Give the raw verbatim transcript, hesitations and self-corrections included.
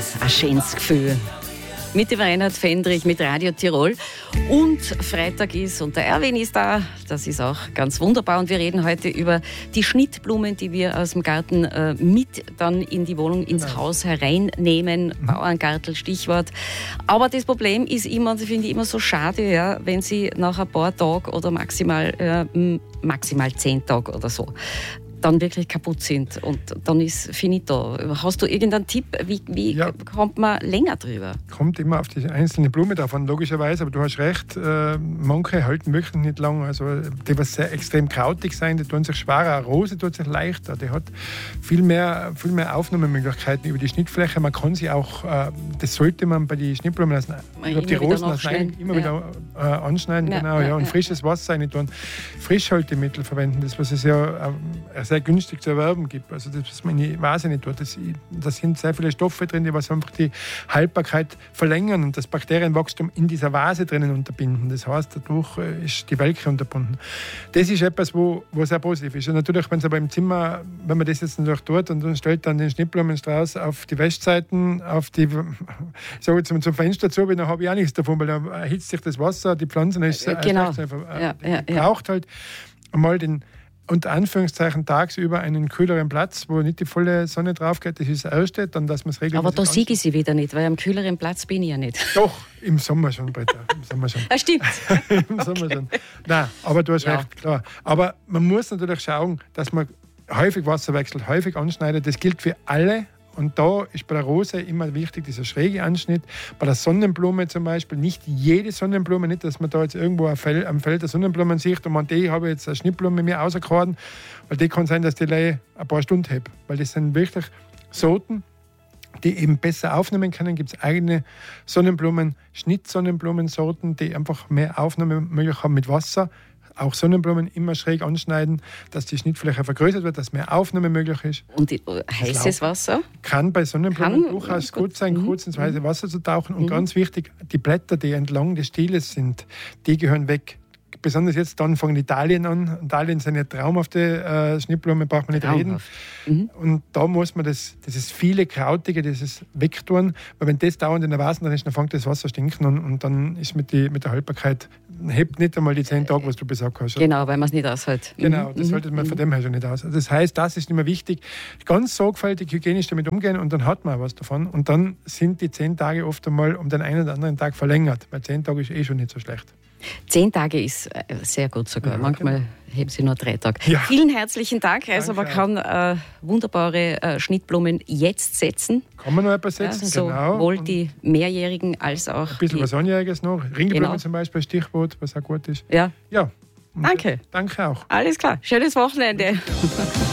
ist ein schönes Gefühl. Mit dem Reinhard Fendrich, mit Radio Tirol. Und Freitag ist und der Erwin ist da. Das ist auch ganz wunderbar. Und wir reden heute über die Schnittblumen, die wir aus dem Garten äh, mit dann in die Wohnung, ins genau. Haus hereinnehmen. Mhm. Bauerngartel, Stichwort. Aber das Problem ist immer, das finde ich immer so schade, ja, wenn sie nach ein paar Tagen oder maximal, äh, maximal zehn Tagen oder so dann wirklich kaputt sind und dann ist finito. Hast du irgendeinen Tipp, wie, wie ja. kommt man länger drüber? Kommt immer auf die einzelne Blume davon, logischerweise, aber du hast recht, äh, manche halten wirklich nicht lang, also die, was sehr extrem krautig sein, die tun sich schwerer, eine Rose tut sich leichter, die hat viel mehr, viel mehr Aufnahmemöglichkeiten über die Schnittfläche, man kann sie auch, äh, das sollte man bei den Schnittblumen, also, ich glaube die Rosen ausschneiden, immer ja. wieder äh, anschneiden, ja, genau, ja, ja, und ja. frisches Wasser rein tun, Frischhaltemittel verwenden, das was es ja äh, sehr günstig zu erwerben gibt. Also das, was man in die Vase nicht tut. Da sind sehr viele Stoffe drin, die was einfach die Haltbarkeit verlängern und das Bakterienwachstum in dieser Vase drinnen unterbinden. Das heißt, dadurch ist die Welke unterbunden. Das ist etwas, wo, wo sehr positiv ist. Und natürlich, wenn es aber im Zimmer, wenn man das jetzt natürlich tut und dann stellt dann den Schnittblumenstrauß auf die Westseiten, auf die, ich sage jetzt mal zum Fenster zu, dann habe ich auch nichts davon, weil dann erhitzt sich das Wasser, die Pflanzen ist genau. äh, ja, ja, braucht ja. halt einmal den unter Anführungszeichen tagsüber einen kühleren Platz, wo nicht die volle Sonne drauf geht. Das ist das Erste. Dann, dass man es regelmäßig Aber da sehe ich sie wieder nicht, weil am kühleren Platz bin ich ja nicht. Doch, im Sommer schon, Britta. Im Sommer schon. Ah, stimmt. Im Sommer okay. schon. Nein, aber du hast ja. recht, klar. Aber man muss natürlich schauen, dass man häufig Wasser wechselt, häufig anschneidet. Das gilt für alle. Und da ist bei der Rose immer wichtig, dieser schräge Anschnitt. Bei der Sonnenblume zum Beispiel, nicht jede Sonnenblume, nicht, dass man da jetzt irgendwo am Feld, am Feld der Sonnenblumen sieht und man, die habe ich jetzt eine Schnittblume mir rausgehauen, weil die kann sein, dass die ein paar Stunden hat. Weil das sind wirklich Sorten, die eben besser aufnehmen können. Gibt es eigene Sonnenblumen, Schnittsonnenblumensorten, die einfach mehr Aufnahmemöglichkeiten haben mit Wasser. Auch Sonnenblumen immer schräg anschneiden, dass die Schnittfläche vergrößert wird, dass mehr Aufnahme möglich ist. Und die, heißes Wasser? Kann bei Sonnenblumen kann durchaus gut sein, mhm. kurz ins heiße Wasser zu tauchen. Und mhm. ganz wichtig, die Blätter, die entlang des Stieles sind, die gehören weg. Besonders jetzt dann von Italien an. Italien sind ja traumhafte äh, Schnittblumen, braucht man nicht Traumhaft. reden. Mhm. Und da muss man das, dieses viele Krautige, dieses wegtun, weil wenn das dauernd in der Vase drin ist, dann fängt das Wasser stinken und, und dann ist mit, die, mit der Haltbarkeit, hebt nicht einmal die zehn Tage, was du gesagt hast. Genau, weil man es nicht aushält. Genau, das mhm. haltet man von dem her schon nicht aus. Das heißt, das ist immer wichtig, ganz sorgfältig, hygienisch damit umgehen und dann hat man auch was davon. Und dann sind die zehn Tage oft einmal um den einen oder anderen Tag verlängert, weil zehn Tage ist eh schon nicht so schlecht. Zehn Tage ist sehr gut sogar. Ja, Manchmal genau. heben sie nur drei Tage. Ja. Vielen herzlichen Dank. Also Danke man kann äh, wunderbare äh, Schnittblumen jetzt setzen. Kann man noch etwas setzen, ja, genau. Sowohl die Mehrjährigen als auch ein bisschen die... was Anjähriges noch. Ringelblumen genau. zum Beispiel, Stichwort, was auch gut ist. Ja. Ja. Danke. Danke auch. Alles klar. Schönes Wochenende.